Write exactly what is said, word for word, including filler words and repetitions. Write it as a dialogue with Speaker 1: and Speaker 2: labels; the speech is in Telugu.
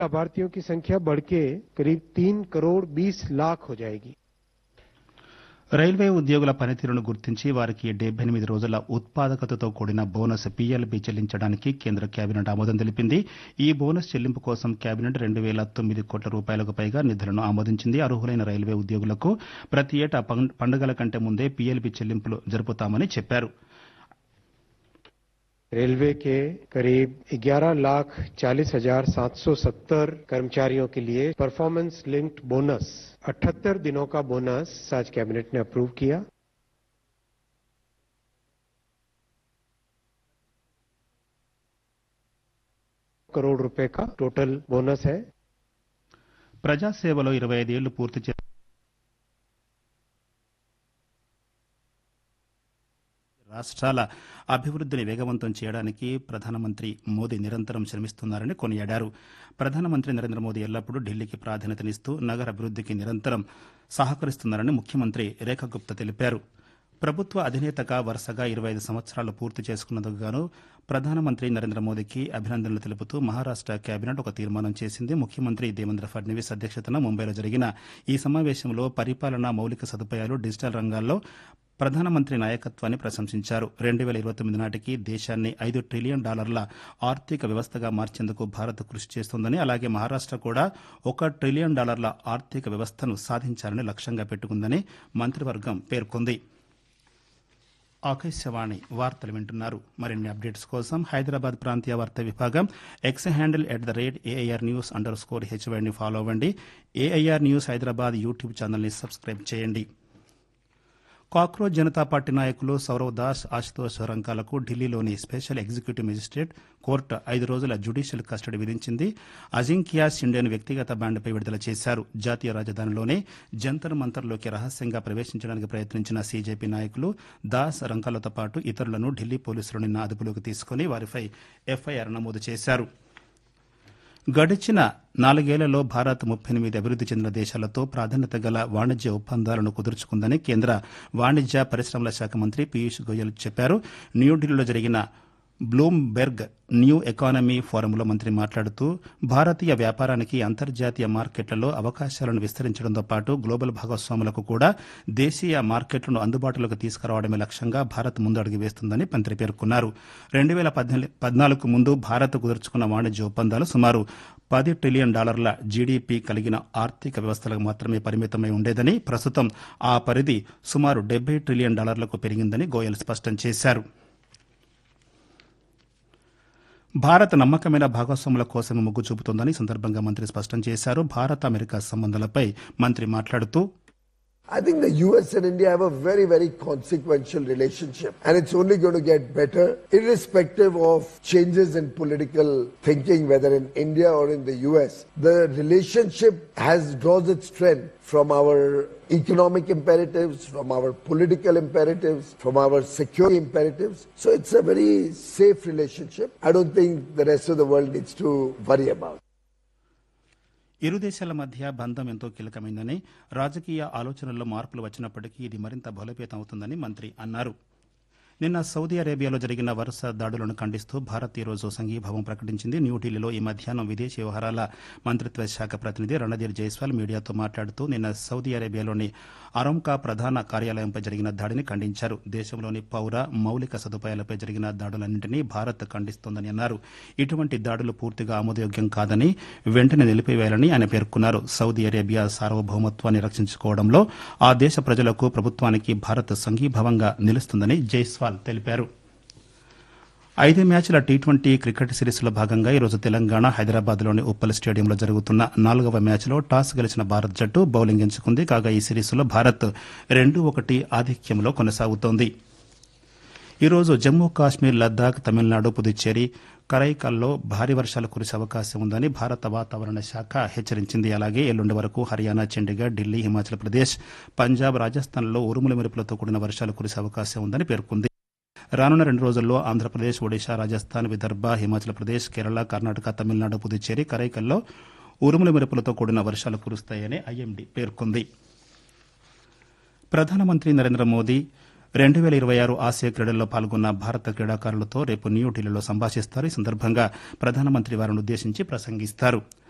Speaker 1: लाभार्थियों की संख्या बढ़ के करीब तीन करोड़ बीस लाख हो जाएगी।
Speaker 2: రైల్వే ఉద్యోగుల పనితీరును గుర్తించి వారికి డెబ్బై ఎనిమిది రోజుల ఉత్పాదకతతో కూడిన బోనస్ పీఎల్బీ చెల్లించడానికి కేంద్ర కేబినెట్ ఆమోదం తెలిపింది. ఈ బోనస్ చెల్లింపు కోసం కేబినెట్ రెండు వేల తొమ్మిది కోట్ల రూపాయలకు పైగా నిధులను ఆమోదించింది. అర్హులైన రైల్వే ఉద్యోగులకు ప్రతి ఏటా పండుగల కంటే ముందే పీఎల్బీ చెల్లింపులు జరుపుతామని చెప్పారు.
Speaker 1: रेलवे के करीब ग्यारह लाख चालीस हजार सात सौ सत्तर कर्मचारियों के लिए परफॉर्मेंस लिंक्ड बोनस अठहत्तर दिनों का बोनस आज कैबिनेट ने अप्रूव किया. करोड़ रुपए का टोटल बोनस है.
Speaker 2: ప్రజాసేవలో ఇరవై ఐదేళ్లు పూర్తి చే రాష్ట్రాల అభివృద్ధిని వేగవంతం చేయడానికి ప్రధానమంత్రి మోదీ నిరంతరం శ్రమిస్తున్నారని కొనియాడారు. ప్రధానమంత్రి నరేంద్ర మోదీ ఎల్లప్పుడూ ఢిల్లీకి ప్రాధాన్యతనిస్తూ నగర అభివృద్ధికి నిరంతరం సహకరిస్తున్నారని ముఖ్యమంత్రి రేఖా గుప్తా తెలిపారు. ప్రభుత్వ అధినేతగా వరుసగా ఇరవై ఐదు సంవత్సరాలు పూర్తి చేసుకున్నందుకు గాను ప్రధానమంత్రి నరేంద్ర మోదీకి అభినందనలు తెలుపుతూ మహారాష్ట కేబినెట్ ఒక తీర్మానం చేసింది. ముఖ్యమంత్రి దేవేంద్ర ఫడ్నవీస్ అధ్యక్షతన ముంబైలో జరిగిన ఈ సమావేశంలో పరిపాలన, మౌలిక సదుపాయాలు, డిజిటల్ రంగాల్లో ప్రధానమంత్రి నాయకత్వాన్ని ప్రశంసించారు. రెండు వేల ఇరవై తొమ్మిది నాటికి దేశాన్ని ఐదు ట్రిలియన్ డాలర్ల ఆర్థిక వ్యవస్థగా మార్చేందుకు భారత్ కృషి చేస్తోందని, అలాగే మహారాష్ట కూడా ఒక ట్రిలియన్ డాలర్ల ఆర్థిక వ్యవస్థను సాధించాలని లక్ష్యంగా పెట్టుకుందని మంత్రివర్గం పేర్కొంది. ఆకాశవాణి వార్తలు వింటున్నారు. మరిన్ని అప్డేట్స్ కోసం హైదరాబాద్ ప్రాంతీయ వార్తా విభాగం X handle at the rate AIR news under score హెచ్వైని follow అవ్వండి. ఏఐఆర్ న్యూస్ హైదరాబాద్ యూట్యూబ్ ఛానల్ని సబ్స్క్రైబ్ చేయండి. కాక్రోచ్ జనతా పార్టీ నాయకులు సౌరవ్ దాస్, ఆశుతోష్ రంకాలకు ఢిల్లీలోని స్పెషల్ ఎగ్జిక్యూటివ్ మెజిస్ట్రేట్ కోర్టు ఐదు రోజుల జ్యుడిషియల్ కస్టడీ విధించింది. అజింక్యా షిండేను వ్యక్తిగత బాండ్పై విడుదల చేశారు. జాతీయ రాజధానిలోనే జంతర్ మంతర్లోకి రహస్యంగా ప్రవేశించడానికి ప్రయత్నించిన సీజేపీ నాయకులు దాస్, రంకాలతో పాటు ఇతరులను ఢిల్లీ పోలీసులు నిన్న అదుపులోకి తీసుకుని వారిపై ఎఫ్ఐఆర్ నమోదు చేశారు. గడిచిన నాలుగేళ్లలో భారత్ ముప్పై ఎనిమిది అభివృద్ది చెందిన దేశాలతో ప్రాధాన్యత గల వాణిజ్య ఒప్పందాలను కుదుర్చుకుందని కేంద్ర వాణిజ్య పరిశ్రమల శాఖ మంత్రి పీయూష్ గోయల్ చెప్పారు. న్యూఢిల్లీలో జరిగిన బ్లూంబెర్గ్ న్యూ ఎకానమీ ఫోరంలో మంత్రి మాట్లాడుతూ భారతీయ వ్యాపారానికి అంతర్జాతీయ మార్కెట్లలో అవకాశాలను విస్తరించడంతో పాటు గ్లోబల్ భాగస్వాములకు కూడా దేశీయ మార్కెట్లను అందుబాటులోకి తీసుకురావడమే లక్ష్యంగా భారత్ ముందడుగు వేస్తుందని మంత్రి పేర్కొన్నారు. రెండు వేల పద్నాలుగు ముందు భారత్ కుదుర్చుకున్న వాణిజ్య ఒప్పందాలు సుమారు పది ట్రిలియన్ డాలర్ల జీడీపీ కలిగిన ఆర్థిక వ్యవస్థలకు మాత్రమే పరిమితమై ఉండేదని, ప్రస్తుతం ఆ పరిధి సుమారు డెబ్బై ట్రిలియన్ డాలర్లకు పెరిగిందని గోయల్ స్పష్టం చేశారు. భారత్ నమ్మకమైన భాగస్వాముల కోసమే మొగ్గు చూపుతోందని సందర్భంగా మంత్రి స్పష్టం చేశారు. భారత్ అమెరికా సంబంధాలపై మంత్రి మాట్లాడుతూ
Speaker 3: I think the U S and India have a very, very consequential relationship, and it's only going to get better irrespective of changes in political thinking, whether in India or in the U S. The relationship has draws its strength from our economic imperatives, from our political imperatives, from our security imperatives. So it's a very safe relationship. I don't think the rest of the world needs to worry about.
Speaker 2: ఇరు దేశాల మధ్య బంధం ఎంతో కీలకమైందని, రాజకీయ ఆలోచనల్లో మార్పులు వచ్చినప్పటికీ ఇది మరింత బలోపేతం అవుతుందని మంత్రి అన్నారు. నిన్న సౌదీ అరేబియాలో జరిగిన వరుస దాడులను ఖండిస్తూ భారత్ ఈ రోజు సంఘీభావం ప్రకటించింది. న్యూఢిల్లీలో ఈ మధ్యాహ్నం విదేశీ వ్యవహారాల మంత్రిత్వ శాఖ ప్రతినిధి రణధీర్ జైస్వాల్ మీడియాతో మాట్లాడుతూ నిన్న సౌదీ అరేబియాలోని అరామ్కా ప్రధాన కార్యాలయంపై జరిగిన దాడిని ఖండించారు. దేశంలోని పౌర మౌలిక సదుపాయాలపై జరిగిన దాడులన్నింటినీ భారత్ ఖండిస్తోందని అన్నారు. ఇటువంటి దాడులు పూర్తిగా ఆమోదయోగ్యం కాదని, వెంటనే నిలిపివేయాలని ఆయన పేర్కొన్నారు. సౌదీ అరేబియా సార్వభౌమత్వాన్ని రక్షించుకోవడంలో ఆ దేశ ప్రజలకు, ప్రభుత్వానికి భారత్ సంఘీభావంగా నిలుస్తుందని జైస్వాల్ తెలిపారు. ఐదు మ్యాచ్ల టీ ట్వంటీ క్రికెట్ సిరీస్లో భాగంగా ఈరోజు తెలంగాణ హైదరాబాద్లోని ఉప్పల్ స్టేడియంలో జరుగుతున్న నాలుగవ మ్యాచ్లో టాస్ గెలిచిన భారత్ జట్టు బౌలింగ్ ఎంచుకుంది. కాగా ఈ సిరీస్లో భారత్ రెండు ఒకటి ఆధిక్యంలో కొనసాగుతోంది. ఈరోజు జమ్మూ కాశ్మీర్, లద్దాఖ్, తమిళనాడు, పుదుచ్చేరి, కరైకల్లో భారీ వర్షాలు కురిసే అవకాశం ఉందని భారత వాతావరణ శాఖ హెచ్చరించింది. అలాగే ఎల్లుండి వరకు హర్యానా, చండీగఢ్, ఢిల్లీ, హిమాచల్ ప్రదేశ్, పంజాబ్, రాజస్థాన్లో ఉరుముల మెరుపులతో కూడిన వర్షాలు కురిసే అవకాశం ఉందని పేర్కొంది. రానున్న రెండు రోజుల్లో ఆంధ్రప్రదేశ్, ఒడిశా, రాజస్థాన్, విదర్భ, హిమాచల్ ప్రదేశ్, కేరళ, కర్ణాటక, తమిళనాడు, పుదుచ్చేరి, కరైకల్లో ఉరుముల మెరుపులతో కూడిన వర్షాలు కురుస్తాయని ఐఎండీ పేర్కొంది. ప్రధానమంత్రి నరేంద్ర మోదీ రెండు వేల ఇరవై ఆరు ఆసియా క్రీడల్లో పాల్గొన్న భారత క్రీడాకారులతో రేపు న్యూఢిల్లీలో సంభాషిస్తారు. ఈ సందర్భంగా ప్రధానమంత్రి వారిని ఉద్దేశించి ప్రసంగిస్తారు.